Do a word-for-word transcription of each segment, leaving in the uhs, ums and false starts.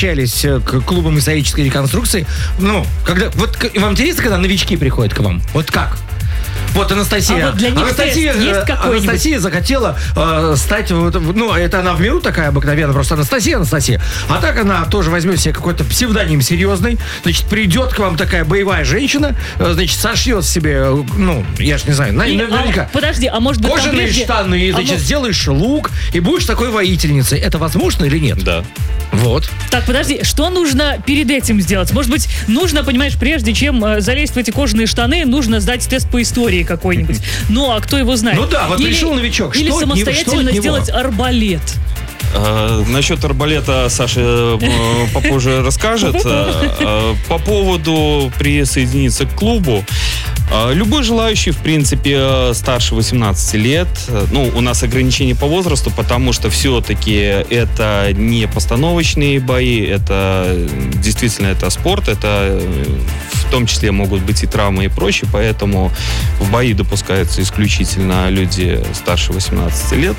обращались к клубам исторической реконструкции. Ну, когда... Вот вам интересно, когда новички приходят к вам? Вот как? Вот Анастасия. А вот для них Анастасия, тест есть какой-нибудь? Анастасия захотела э, стать, вот, ну, это она в миру такая обыкновенная, просто Анастасия, Анастасия. А так она тоже возьмет себе какой-то псевдоним серьезный, значит, придет к вам такая боевая женщина, э, значит, сошьет себе, ну, я ж не знаю, на, И, наверняка. А, подожди, а может быть там Кожаные прежде... штаны, значит, а, сделаешь лук и будешь такой воительницей. Это возможно или нет? Да. Вот. Так, подожди, что нужно перед этим сделать? Может быть, нужно, понимаешь, прежде чем э, залезть в эти кожаные штаны, нужно сдать тест по истории какой-нибудь. Ну, а кто его знает? Ну да, вот или, пришел новичок. Или что самостоятельно от него? сделать арбалет. Э, насчет арбалета Саша э, попозже расскажет. Э, по поводу присоединиться к клубу. Э, любой желающий, в принципе, старше восемнадцати лет, э, ну, у нас ограничения по возрасту, потому что все-таки это не постановочные бои, это действительно это спорт, это в том числе могут быть и травмы и прочее, поэтому в бои допускаются исключительно люди старше восемнадцати лет.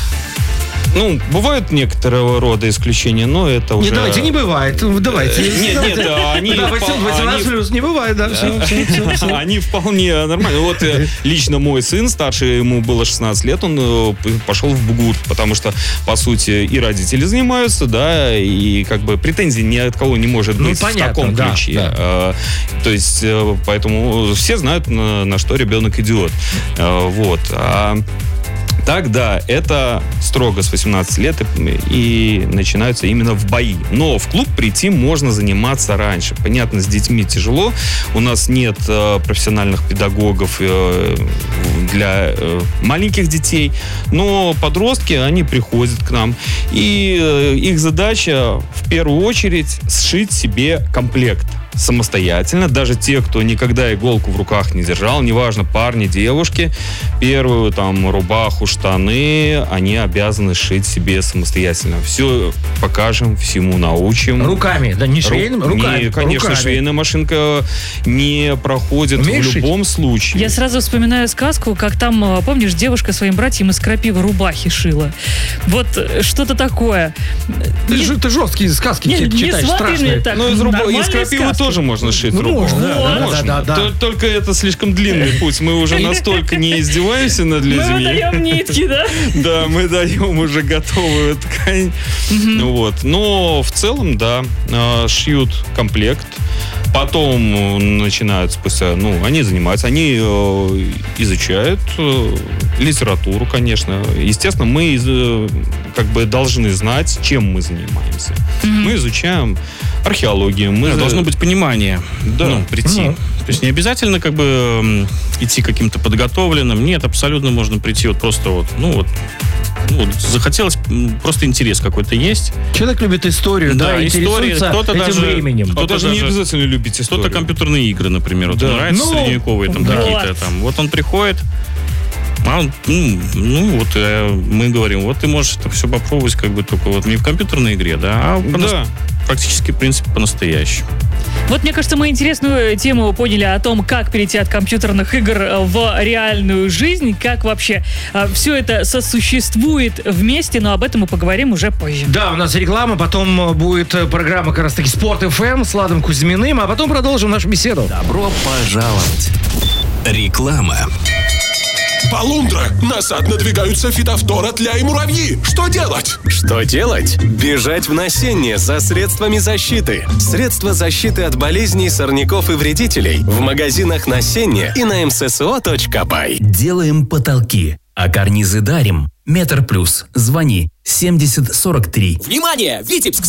Ну, бывают некоторого рода исключения, но это уже... Не, давайте, не бывает. Давайте. Нет, нет, они... Да, восемнадцать плюс не бывает, да, все, все, все, все. Они вполне нормально. Вот лично мой сын старший, ему было шестнадцать лет, он пошел в БГУР, потому что, по сути, и родители занимаются, да, и как бы претензий ни от кого не может быть ну, понятно, в таком да, ключе. Да. А, то есть, поэтому все знают, на, на что ребенок идет. А, вот. А так, да, это строго с восемнадцати лет и, и начинаются именно в бои. Но в клуб прийти можно заниматься раньше. Понятно, с детьми тяжело. У нас нет э, профессиональных педагогов э, для э, маленьких детей. Но подростки, они приходят к нам. И э, их задача в первую очередь сшить себе комплект самостоятельно. Даже те, кто никогда иголку в руках не держал, неважно, парни, девушки, первую там рубаху, штаны, они обязаны шить себе самостоятельно. Все покажем, всему научим. Руками, да, не швейным, Ру... руками. Не, конечно, руками. Швейная машинка не проходит Умеешь в любом шить? случае. Я сразу вспоминаю сказку, как там, помнишь, девушка своим братьям из крапивы рубахи шила. Вот что-то такое. Ты, Не... ж, ты жесткие сказки Не, не читаешь, смотри страшные. мне так. Ну, из, руба... из Нормальные крапивы сказки. тоже можно шить Ну, рубаху. можно, да, Можно. да, да, да. Только это слишком длинный путь. Мы уже настолько не издеваемся над людьми. Мы выдаем нитки, да? Да, мы даем уже готовую ткань. Ну вот. Но в целом, да, э, шьют комплект. Потом начинают спустя, ну, они занимаются, они э, изучают э, литературу, конечно. Естественно, мы э, как бы должны знать, чем мы занимаемся. Mm-hmm. Мы изучаем археологию. Мы... Должно быть понимание. Да. Ну, прийти. Ну. То есть не обязательно как бы идти каким-то подготовленным. Нет, абсолютно можно прийти вот просто вот, ну вот, ну, вот захотелось, просто интерес какой-то есть. Человек любит историю, да, Да, история, интересуется кто-то этим даже- временем. кто-то даже, даже- не обязательно любить историю. Кто-то компьютерные игры, например. Вот Да. ему нравятся Ну, средневековые там вот. какие-то там. Вот он приходит, а он, ну, ну, вот э, мы говорим, вот ты можешь это все попробовать как бы только вот не в компьютерной игре, да, а по нас- Да. практически, в принципе, по-настоящему. Вот, мне кажется, мы интересную тему поняли о том, как перейти от компьютерных игр в реальную жизнь, как вообще а, все это сосуществует вместе, но об этом мы поговорим уже позже. Да, у нас реклама, потом будет программа как раз таки Спорт эф эм с Ладом Кузьминым, а потом продолжим нашу беседу. Добро пожаловать. Реклама. Полундра! На сад надвигаются фитофтора, тля и муравьи. Что делать? Что делать? Бежать в насенне за средствами защиты. Средства защиты от болезней, сорняков и вредителей в магазинах насенне и на эм эс эс о точка бай. Делаем потолки, а карнизы дарим. Метр плюс. Звони семьдесят сорок три. Внимание! Витебск